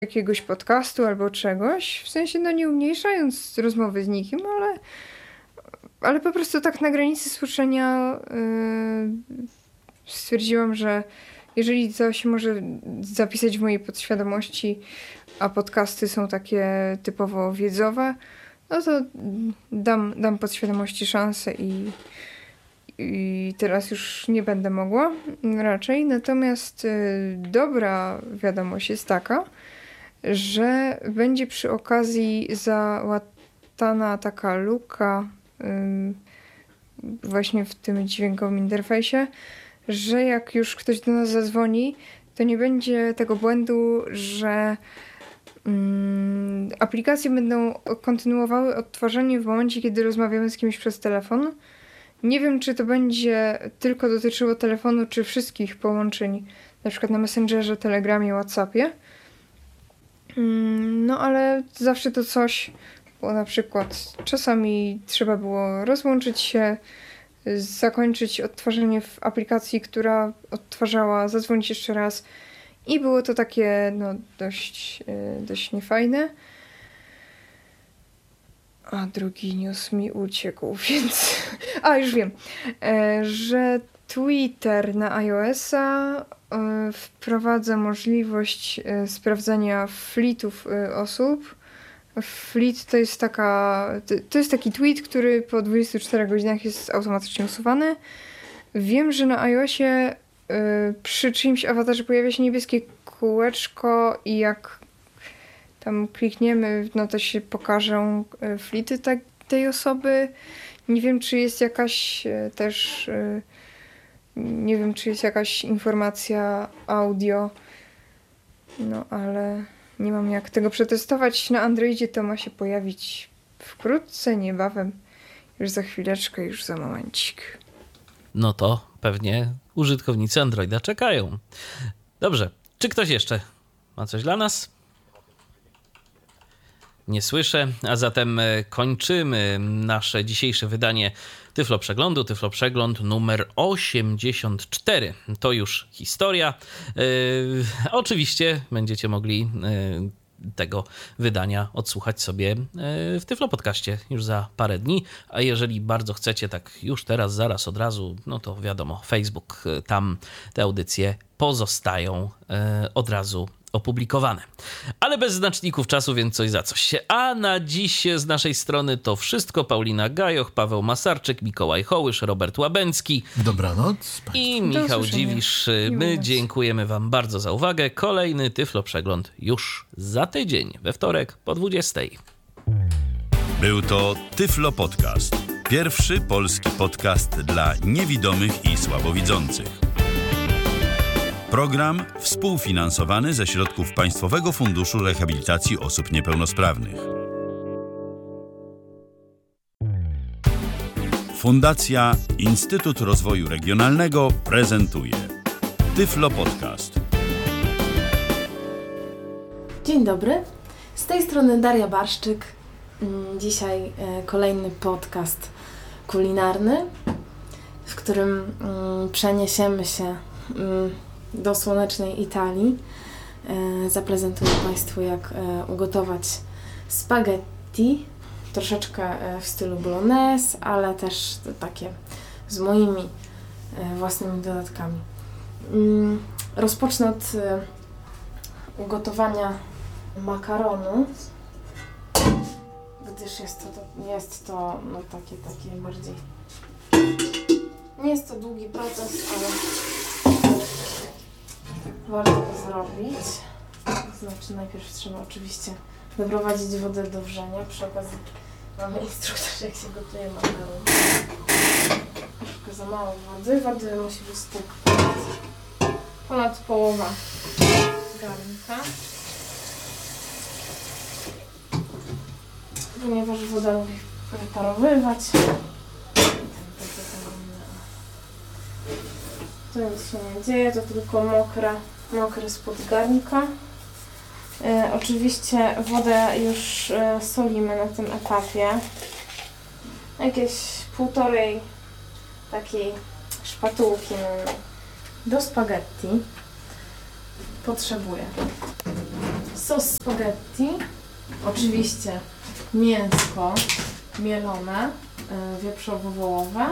jakiegoś podcastu albo czegoś, w sensie nie umniejszając rozmowy z nikim, ale po prostu tak na granicy słyszenia stwierdziłam, że jeżeli to się może zapisać w mojej podświadomości, a podcasty są takie typowo wiedzowe, no to dam podświadomości szansę i teraz już nie będę mogła raczej. Natomiast dobra wiadomość jest taka, że będzie przy okazji załatana taka luka właśnie w tym dźwiękowym interfejsie, że jak już ktoś do nas zadzwoni, to nie będzie tego błędu, że aplikacje będą kontynuowały odtwarzanie w momencie, kiedy rozmawiamy z kimś przez telefon. Nie wiem, czy to będzie tylko dotyczyło telefonu, czy wszystkich połączeń, na przykład na Messengerze, Telegramie, WhatsAppie. No ale zawsze to coś, bo na przykład czasami trzeba było rozłączyć się, zakończyć odtwarzanie w aplikacji, która odtwarzała, zadzwonić jeszcze raz i było to takie dość niefajne. A drugi news mi uciekł, więc... już wiem, że Twitter na iOS-a wprowadza możliwość sprawdzania fleetów osób. Fleet to jest taki tweet, który po 24 godzinach jest automatycznie usuwany. Wiem, że na iOSie przy czyimś awatarze pojawia się niebieskie kółeczko i jak tam klikniemy, no to się pokażą fleety tej osoby. Nie wiem, czy jest jakaś też... Nie wiem, czy jest jakaś informacja audio, no ale nie mam jak tego przetestować. Na Androidzie to ma się pojawić wkrótce, niebawem, już za chwileczkę, już za momencik. No to pewnie użytkownicy Androida czekają. Dobrze, czy ktoś jeszcze ma coś dla nas? Nie słyszę, a zatem kończymy nasze dzisiejsze wydanie Tyflo Przeglądu. Tyflo Przegląd numer 84. To już historia. Oczywiście będziecie mogli tego wydania odsłuchać sobie w Tyflo Podcaście już za parę dni, a jeżeli bardzo chcecie tak już teraz, zaraz, od razu, no to wiadomo, Facebook, tam te audycje pozostają od razu opublikowane. Ale bez znaczników czasu, więc coś za coś. A na dziś z naszej strony to wszystko. Paulina Gajoch, Paweł Masarczyk, Mikołaj Hołysz, Robert Łabęcki. Dobranoc. I Michał Dziwisz. My dziękujemy wam bardzo za uwagę. Kolejny Tyflo Przegląd już za tydzień, we wtorek po 20. Był to Tyflo Podcast. Pierwszy polski podcast dla niewidomych i słabowidzących. Program współfinansowany ze środków Państwowego Funduszu Rehabilitacji Osób Niepełnosprawnych. Fundacja Instytut Rozwoju Regionalnego prezentuje Tyflo Podcast. Dzień dobry, z tej strony Daria Barszczyk. Dzisiaj kolejny podcast kulinarny, w którym przeniesiemy się do słonecznej Italii. Zaprezentuję Państwu, jak ugotować spaghetti, troszeczkę w stylu bolognese, ale też takie z moimi własnymi dodatkami. Rozpocznę od ugotowania makaronu, gdyż jest to takie bardziej... Nie jest to długi proces, ale warto to zrobić. Znaczy najpierw trzeba oczywiście doprowadzić wodę do wrzenia. Przy okazji mamy instruktor, jak się gotuje makaron. Troszkę za mało wody. Wody musi być tak ponad połowa garnka. Ponieważ woda lubi preparowywać. To nic się nie dzieje, to tylko mokry spod garnka. Oczywiście wodę już solimy na tym etapie. Jakieś 1,5 takiej szpatułki do spaghetti potrzebuję sos spaghetti, oczywiście mięsko mielone, wieprzowo-wołowe,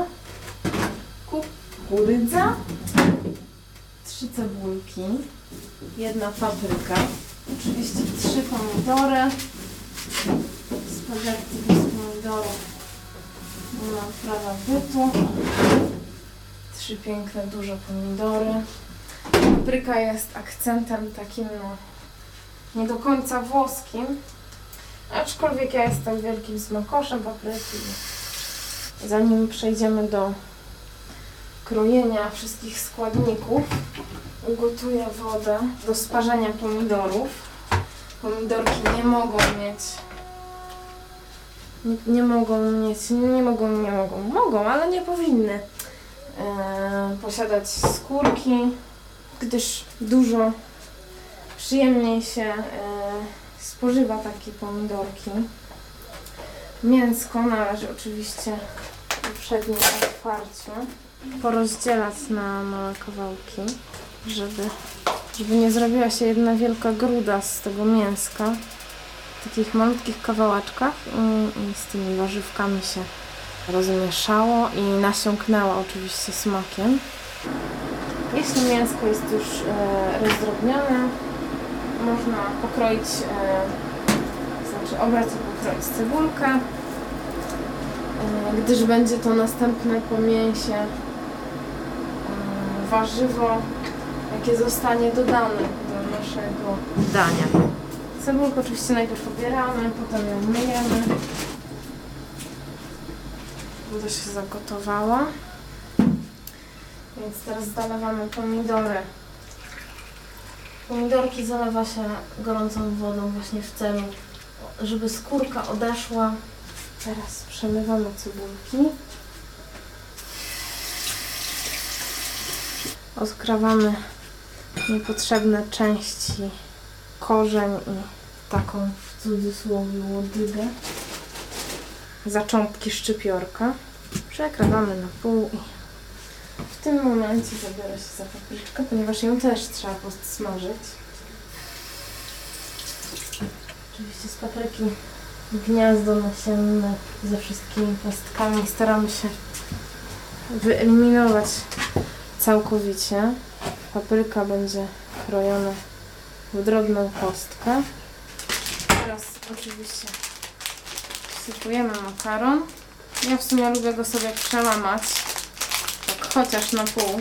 kukurydza, 3 cebulki, 1 papryka, oczywiście 3 pomidory, spaghetti bez pomidorów, nie mam prawa bytu, 3 piękne, duże pomidory. Papryka jest akcentem takim, no, nie do końca włoskim, aczkolwiek ja jestem wielkim smakoszem papryki. Zanim przejdziemy do krojenia wszystkich składników, ugotuję wodę do sparzenia pomidorów. Pomidorki nie mogą mieć, mogą, ale nie powinny posiadać skórki, gdyż dużo przyjemniej się spożywa takie pomidorki. Mięsko należy oczywiście w uprzednim otwarciu porozdzielać na małe kawałki, żeby nie zrobiła się jedna wielka gruda z tego mięska w takich malutkich kawałeczkach i z tymi warzywkami się rozmieszało i nasiąknęło oczywiście smakiem. Jeśli mięsko jest już rozdrobnione, można pokroić, obrać i pokroić cebulkę, gdyż będzie to następne po mięsie warzywo, jakie zostanie dodane do naszego dania. Cebulkę oczywiście najpierw obieramy, potem ją myjemy. Woda się zagotowała. Więc teraz zalewamy pomidory. Pomidorki zalewa się gorącą wodą właśnie w celu, żeby skórka odeszła. Teraz przemywamy cebulki. Odkrawamy niepotrzebne części, korzeń i taką w cudzysłowie łodygę, zaczątki szczypiorka. Przekrawamy na pół i w tym momencie zabiorę się za papryczkę, ponieważ ją też trzeba podsmażyć. Oczywiście z papryki gniazdo nasienne ze wszystkimi pestkami staramy się wyeliminować całkowicie. Papryka będzie krojona w drobną kostkę. Teraz oczywiście wsypujemy makaron. Ja w sumie lubię go sobie przełamać, tak chociaż na pół.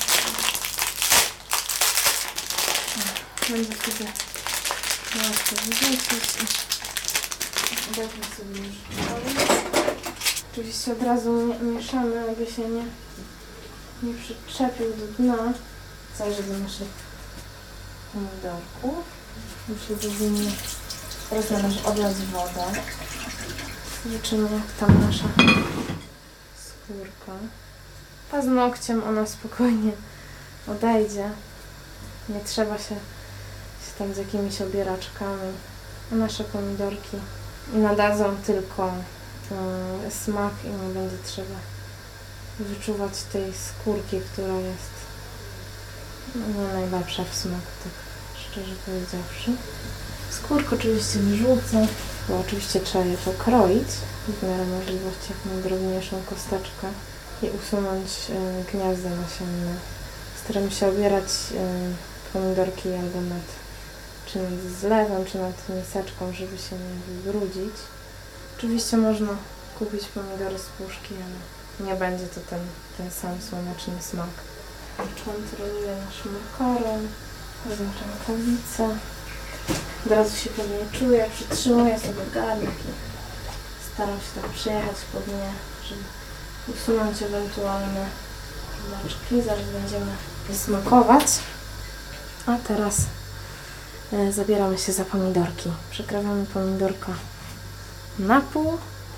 Będzie wtedy łatwo wyrzucić i dajmy sobie już oczywiście od razu mieszamy, aby się nie przyczepił do dna. Zajrzę do naszych pomidorków. Już teraz należy odlać wodę. Zobaczymy, jak tam nasza skórka. Paznokciem ona spokojnie odejdzie. Nie trzeba się tam z jakimiś obieraczkami. A nasze pomidorki nadadzą tylko smak i nie będzie trzeba wyczuwać tej skórki, która jest nie najlepsza w smaku, tak szczerze powiedziawszy. Skórkę oczywiście wyrzucę, bo oczywiście trzeba je pokroić w miarę możliwości jak najdrobniejszą kosteczkę i usunąć gniazda nasienne. Staram się obierać pomidorki albo czy nad zlewem, czy nad miseczką, żeby się nie wybrudzić. Oczywiście można kupić pomidory z puszki, ale nie będzie to ten sam słoneczny smak. Kontroluję nasz makaron, wezmę rękawicę. Od razu się pewnie czuję, przytrzymuję sobie garnek i staram się tak przejechać po dnie, żeby usunąć ewentualne maczki. Zaraz będziemy smakować. A teraz zabieramy się za pomidorki. Przekrawamy pomidorka na pół.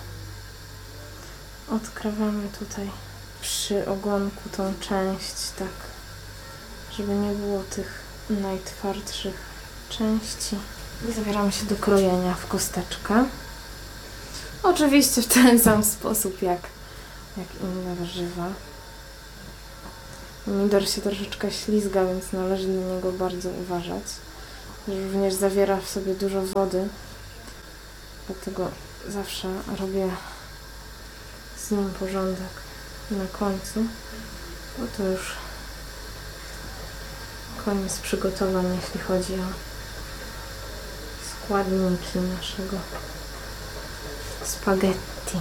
Odkrawamy tutaj przy ogonku tą część, tak, żeby nie było tych najtwardszych części. I zabieramy się do krojenia w kosteczkę. Oczywiście w ten sam sposób jak inne warzywa. Pomidor się troszeczkę ślizga, więc należy na niego bardzo uważać. i również zawiera w sobie dużo wody. Dlatego zawsze robię z nim porządek na końcu, bo to już koniec przygotowań, jeśli chodzi o składniki naszego spaghetti.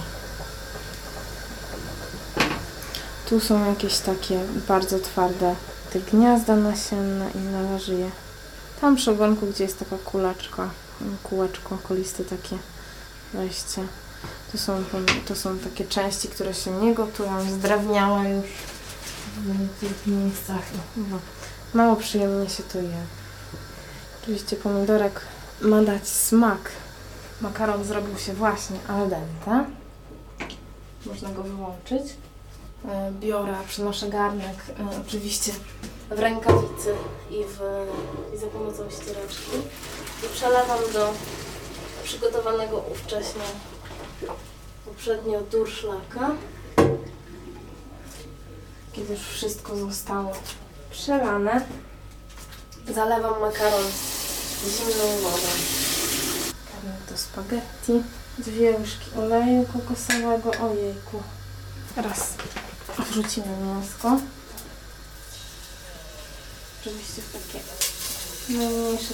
Tu są jakieś takie bardzo twarde te gniazda nasienne i należy je tam przy ogonku, gdzie jest taka kuleczka, kółeczko koliste takie wejście. To są takie części, które się nie gotują, zdrewniałe już w tych miejscach. No, mało przyjemnie się to je. Oczywiście pomidorek ma dać smak. Makaron zrobił się właśnie al dente. Można go wyłączyć. Biorę, przynoszę garnek, oczywiście w rękawicy i za pomocą ściereczki i przelewam do przygotowanego poprzednio durszlaka. Kiedy już wszystko zostało przelane, zalewam makaron zimną wodą. Garnek do spaghetti, 2 łyżki oleju kokosowego, ojejku. Teraz wrzucimy mięsko. Oczywiście w takie najmniejsze